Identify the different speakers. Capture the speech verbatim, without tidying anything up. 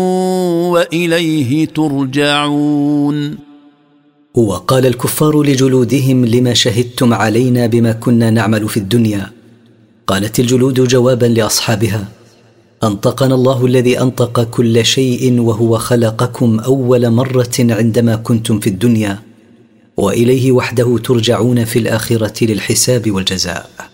Speaker 1: وإليه ترجعون.
Speaker 2: وقال الكفار لجلودهم: لما شهدتم علينا بما كنا نعمل في الدنيا؟ قالت الجلود جوابا لأصحابها: أنطقنا الله الذي أنطق كل شيء، وهو خلقكم أول مرة عندما كنتم في الدنيا، وإليه وحده ترجعون في الآخرة للحساب والجزاء.